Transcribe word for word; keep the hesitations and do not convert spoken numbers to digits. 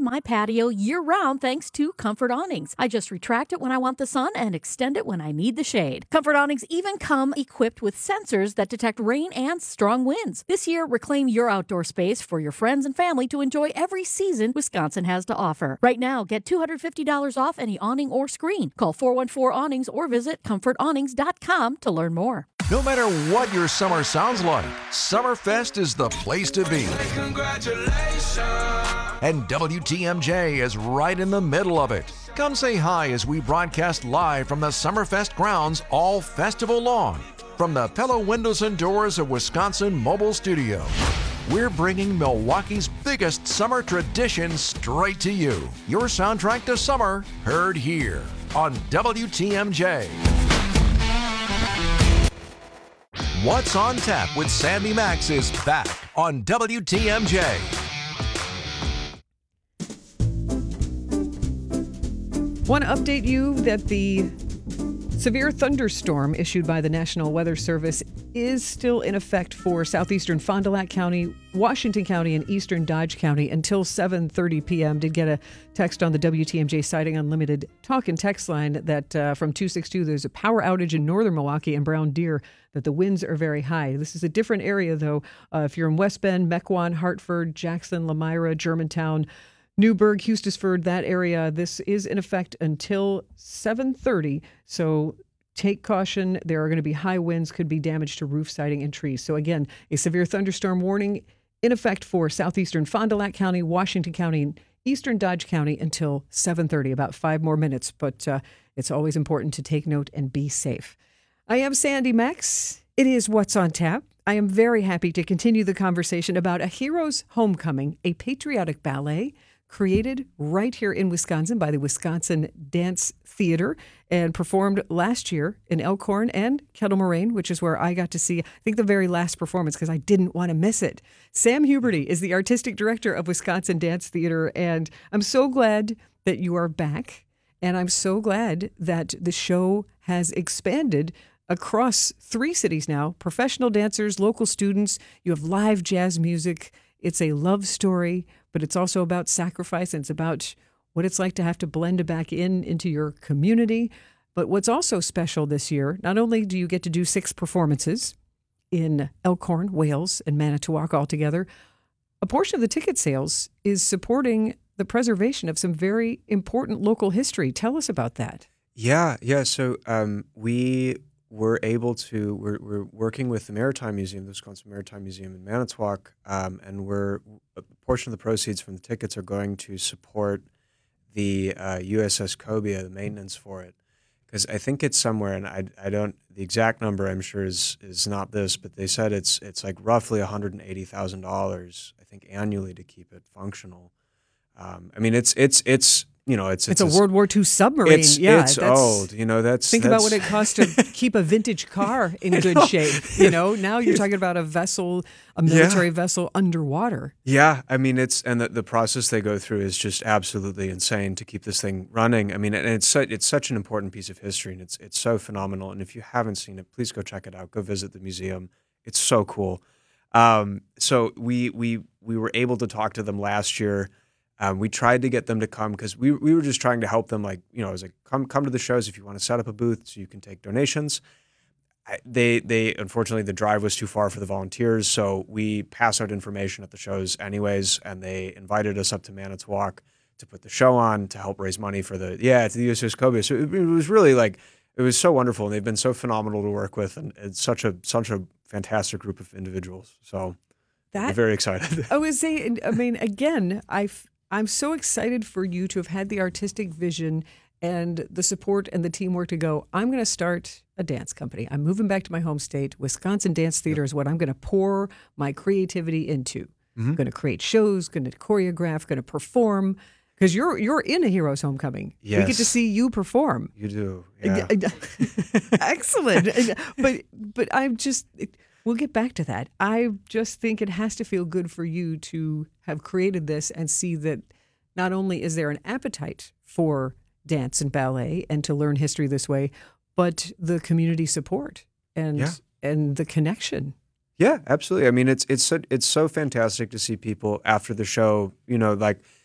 my patio year-round thanks to Comfort Awnings. I just retract it when I want the sun and extend it when I need the shade. Comfort Awnings even come equipped with sensors that detect rain and strong winds. This year, reclaim your outdoor space for your friends and family to enjoy every season Wisconsin has to offer. Right now, get two hundred fifty dollars off any awning or screen. Call four one four awnings or visit comfort awnings dot com to learn more. No matter what your summer sounds like, Summerfest is the place to be. Congratulations. And W T M J is right in the middle of it. Come say hi as we broadcast live from the Summerfest grounds all festival long. From the Pella Windows and Doors of Wisconsin Mobile Studio, we're bringing Milwaukee's biggest summer tradition straight to you. Your soundtrack to summer, heard here on W T M J. What's on Tap with Sandy Max is back on W T M J. Want to update you that the severe thunderstorm issued by the National Weather Service is still in effect for southeastern Fond du Lac County, Washington County, and eastern Dodge County until seven thirty p.m. Did get a text on the W T M J Sighting Unlimited talk and text line that uh, from two six two, there's a power outage in northern Milwaukee and Brown Deer, that the winds are very high. This is a different area, though. Uh, if you're in West Bend, Mequon, Hartford, Jackson, Lamira, Germantown, Newburgh, Hustisford, that area, this is in effect until seven thirty. So take caution. There are going to be high winds, could be damage to roof siding and trees. So again, a severe thunderstorm warning in effect for southeastern Fond du Lac County, Washington County, and eastern Dodge County until seven thirty, about five more minutes. But uh, it's always important to take note and be safe. I am Sandy Max. It is What's on Tap. I am very happy to continue the conversation about A Hero's Homecoming, a patriotic ballet created right here in Wisconsin by the Wisconsin Dance Theater and performed last year in Elkhorn and Kettle Moraine, which is where I got to see, I think, the very last performance because I didn't want to miss it. Sam Huberty is the artistic director of Wisconsin Dance Theater, and I'm so glad that you are back, and I'm so glad that the show has expanded across three cities now, professional dancers, local students. You have live jazz music. It's a love story, but it's also about sacrifice, and it's about what it's like to have to blend back in into your community. But what's also special this year, not only do you get to do six performances in Elkhorn, Wales, and Manitowoc all together, a portion of the ticket sales is supporting the preservation of some very important local history. Tell us about that. Yeah, yeah. So um, we were able to, we're, we're working with the Maritime Museum, the Wisconsin Maritime Museum in Manitowoc, um, and we're, a portion of the proceeds from the tickets are going to support the uh, U S S Cobia, the maintenance for it. Because I think it's somewhere, and I, I don't, the exact number I'm sure is is not this, but they said it's it's like roughly one hundred eighty thousand dollars, I think, annually to keep it functional. Um, I mean, it's it's it's you know it's it's, it's a, a World War Two submarine. It's, yeah, it's that's, old. You know, that's think that's, about what it costs to keep a vintage car in good shape. You know, now you're talking about a vessel, a military yeah. vessel underwater. Yeah, I mean, it's and the, the process they go through is just absolutely insane to keep this thing running. I mean, and it's such, it's such an important piece of history, and it's it's so phenomenal. And if you haven't seen it, please go check it out. Go visit the museum. It's so cool. Um, so we we we were able to talk to them last year. Um, we tried to get them to come because we we were just trying to help them. Like, you know, I was like, come come to the shows if you want to set up a booth so you can take donations. I, they they unfortunately the drive was too far for the volunteers, so we passed out information at the shows anyways, and they invited us up to Manitowoc to put the show on to help raise money for the yeah to the U S S Cobia. So it, it was really like it was so wonderful, and they've been so phenomenal to work with, and it's such a such a fantastic group of individuals. So that, I'm very excited. I was saying, I mean, again, I've. I'm so excited for you to have had the artistic vision and the support and the teamwork to go, I'm going to start a dance company. I'm moving back to my home state. Wisconsin Dance Theater is what I'm going to pour my creativity into. Mm-hmm. I'm going to create shows, going to choreograph, going to perform. Because you're you're in A Hero's Homecoming. Yes. We get to see you perform. You do. Yeah. Excellent. but but I'm just... We'll get back to that. I just think it has to feel good for you to have created this and see that not only is there an appetite for dance and ballet and to learn history this way, but the community support and yeah. and the connection. Yeah, absolutely. I mean, it's it's so, it's so fantastic to see people after the show, you know, like